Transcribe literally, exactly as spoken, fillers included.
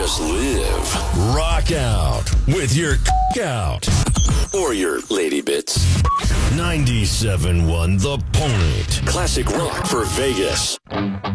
just live. Rock out with your out or your lady bits. ninety-seven point one The Point. Classic rock for Vegas.